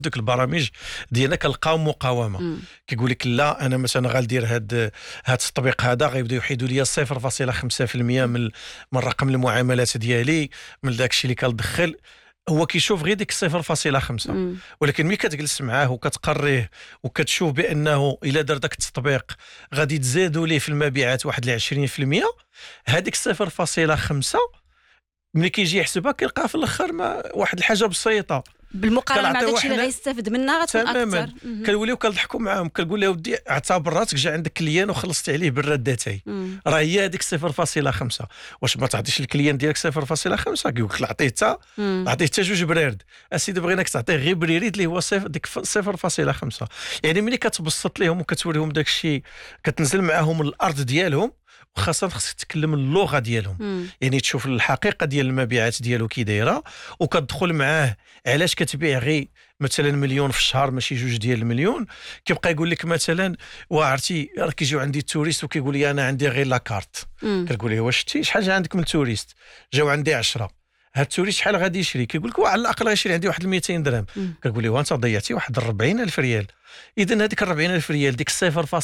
دوك البرامج ديالنا كنلقاو مقاومه. كيقول لك لا انا مثلا غندير هاد التطبيق هذا غيبداو يحيدوا لي 0.5% من رقم المعاملات ديالي من داكشي اللي كندخل. هو كيشوف غير ديك 0.5، ولكن ملي كتجلس معاه وكتقريه وكتشوف بانه الا دار داك التطبيق غادي تزادوا ليه في المبيعات واحد 20%، هذيك 0.5 ملي كيجي يحسبها كيلقاها في الاخر واحد الحاجه بسيطه بالمقارنه مع داكشي اللي غيستافد منها غتكون اكثر. كنوليو كنضحكوا معاهم كنقول له ودي اعتبر راسك جا عندك كليان وخلصت عليه بالردتين، راه هي هذيك 0.5. واش ما تعطيش الكليان ديالك 0.5؟ كيقول لك عطيه حتى جوج برارد، اسيدي بغيناك تعطيه غير بريريد اللي هو ديك 0.5. يعني ملي كتبسط لهم وكتوريهم داك الشيء كتنزل معاهم الارض ديالهم، وخاصة خصك تتكلم اللغة ديالهم. يعني تشوف الحقيقة ديال المبيعات ديالو كي دايرة وكتدخل معاه علاش كتبيع غير مثلا مليون في الشهر ماشي 2 ديال المليون. كيبقى يقول لك مثلا وعرفتي راه كيجيو عندي التوريست وكيقول لي انا عندي غير لاكارت. كنقول له واش شتي شحال جا عندك من التوريست؟ جاو عندي 10. هاد التوريست شحال غادي يشري؟ كيقول لك على الاقل غيشري عندي واحد 200 درهم. كنقول له وانت ضيعتي واحد 40,000 ريال. اذا هذيك 40,000 ريال ديك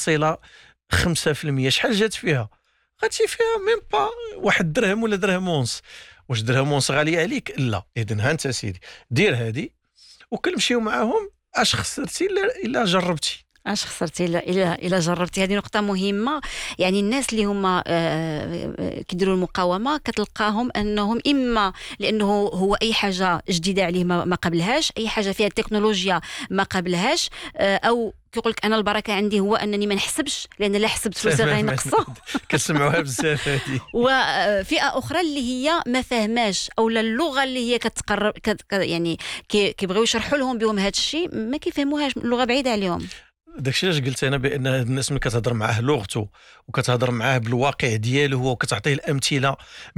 0.5% شحال جات فيها؟ غاتجي فيها ميم با واحد درهم ولا درهم ونص. واش درهم ونص غالي عليك؟ لا. اذن ها انت سيدي دير هذه وكنمشيو معاهم. اش خسرتي الا جربتي؟ اش خسرتي الا جربتي؟ هذه نقطه مهمه. يعني الناس اللي هما كيديروا المقاومه كتلقاهم انهم اما لانه هو اي حاجه جديده عليه ما قبلهاش، اي حاجه فيها التكنولوجيا ما قبلهاش، او كيقول لك انا البركه عندي هو انني ما نحسبش، لان لا حسبت فلوسي غينقصوا. كنسمعوها بزاف هذه. وفئه اخرى اللي هي ما فهماش او اللغه اللي هي كتقرب يعني كيبغيو يشرحوا لهم بهم هذا الشيء ما كيفهموهاش، اللغه بعيده عليهم. داكشي علاش قلت انا بان الناس ملي كتهضر معاه لغته وكتهضر معاه بالواقع ديالو هو وكتعطيه الامثله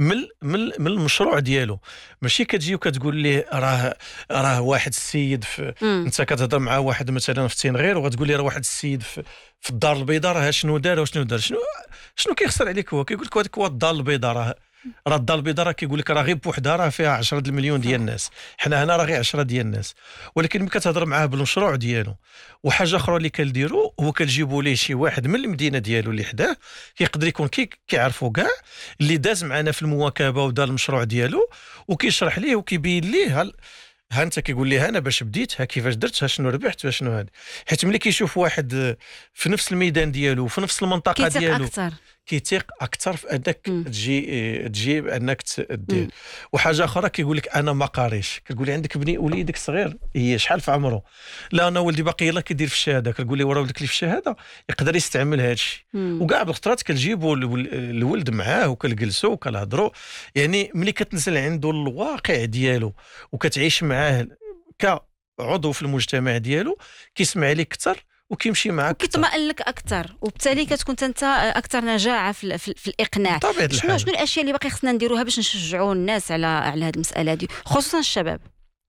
من المشروع ديالو، ماشي كتجي وكتقول ليه راه واحد السيد انت كتهضر مع واحد مثلا في التنغير وغتقول لي راه واحد السيد في الدار البيضاء راه شنو دار شنو كيخسر عليك؟ هو كيقول لك هذاك هو الدار البيضاء راه الدار البيضاء راه كيقول لك راه غير بوحدها راه فيها 10 المليون ديال الناس، حنا هنا راه غير 10 ديال الناس. ولكن ملي كتهضر معاه بالمشروع ديالو وحاجه اخرى اللي كنديروا هو كنجيبوا ليه شي واحد من المدينه ديالو اللي حداه كيقدر يكون كيعرفوا كاع اللي داز معنا في المواكبه ودار المشروع ديالو وكيشرح ليه وكيبين ليه ها انت كيقول لي انا باش بديت ها كيفاش درت ها شنو ربحت ها شنو هذا. حيت ملي كيشوف واحد في نفس الميدان ديالو في نفس المنطقه ديالو كيتيق اكثر في انك تجي بانك دير. وحاجه اخرى كيقول لك انا ما قاريش. كتقول لي عندك وليدك صغير هي شحال في عمره؟ لا انا ولدي باقي يلاه كيدير في الشهاده. كتقول لي ورا ولدك اللي في الشهاده يقدر يستعمل هذا الشيء. وكاع بالخطرات كنجيبوا الولد معاه وكنجلسوا وكنهضروا. يعني ملي كتنزل عنده الواقع ديالو وكتعيش معاه كعضو في المجتمع ديالو كيسمع لك اكثر وكيمشي معك وكيطمئن لك اكثر، وبالتالي كتكون انت اكثر نجاعه في الاقناع. شنو الاشياء اللي باقي خصنا نديروها باش نشجعوا الناس على هذه المساله دي خصوصا الشباب؟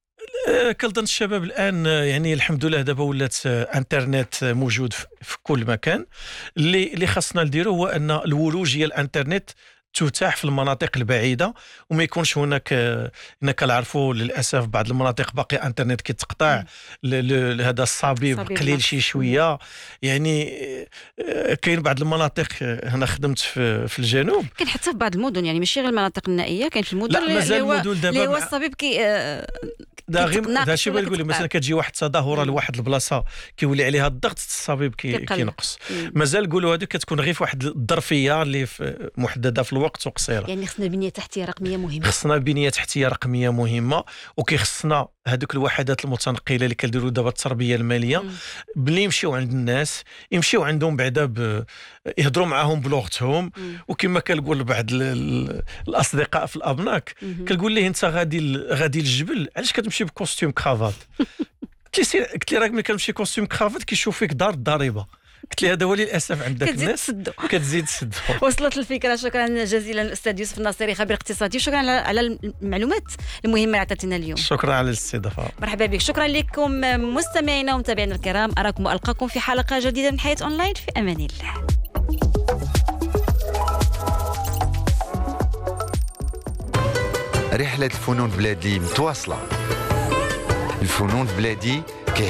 كنظن الشباب الان يعني الحمد لله دابا ولات انترنت موجود في كل مكان. اللي خصنا نديرو هو ان الولوج ديال الانترنت تتاح في المناطق البعيده وما يكونش هناك كنعرفوا للاسف بعض المناطق باقي انترنت كيتقطع هذا الصبيب قليل شويه. يعني كاين بعض المناطق هنا خدمت في الجنوب، كاين حتى في بعض المدن يعني ماشي غير المناطق النائيه، كاين في المدن اللي هو الصبيب هذا الشيء بغيت نقول لك. مثلا كتجي واحد التظاهره لواحد البلاصه كيولي عليها الضغط الصبيب كينقص. مازال نقولوا هذه كتكون غير في واحد الظرفيه اللي محدده في الوقت وقصيره. يعني خصنا بنيه تحتيه رقميه مهمه، خصنا بنيه تحتيه رقميه مهمه، وكيخصنا هذوك الوحدات المتنقله اللي كنديروا دابا التربيه الماليه ملي يمشيو عند الناس يمشيو عندهم بعدا يهضروا معاهم بلغتهم. وكما كنقول لبعض الاصدقاء في الابناك كنقول ليه انت غادي للجبل علاش كتمشي بكوستيم كرافات؟ قلت لي راك ملي كنمشي كوستيم كرافات كيشوف فيك دار الضريبه. قلت لي هذا هو للاسف عندك الناس كتزيد تسدو. وصلت الفكره. شكرا جزيلا الاستاذ يوسف الناصري خبير اقتصادي، شكرا على المعلومات المهمه اللي عطيتينا اليوم. شكرا على الاستضافه. مرحبا بك. شكرا لكم مستمعينا ومتابعينا الكرام، اراكم والقاكم في حلقه جديده من حياه اونلاين. في امان الله. رحله الفنون بلادي متواصله. الفنون بلادي